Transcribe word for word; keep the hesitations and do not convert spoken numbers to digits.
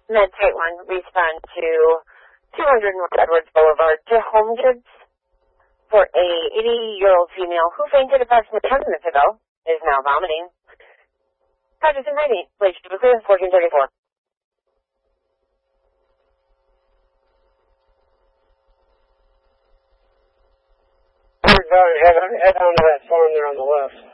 Med-Tite one, respond to two hundred North Edwards Boulevard to Home Goods for a eighty-year-old female who fainted approximately ten minutes ago, is now vomiting. Patterson Rainey, Lake Clear, fourteen thirty-four. Head on, head on to that farm there on the left.